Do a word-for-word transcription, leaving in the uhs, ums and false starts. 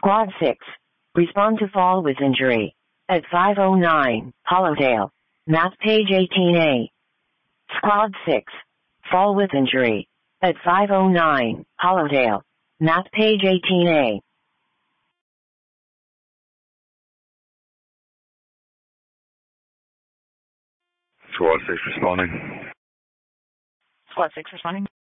Squad six. Respond to fall with injury. At five oh nine, Hollowdale. Map page eighteen A. Squad six. Fall with injury. At five oh nine, Hollowdale. Map page eighteen A. Squad six responding. Squad six responding.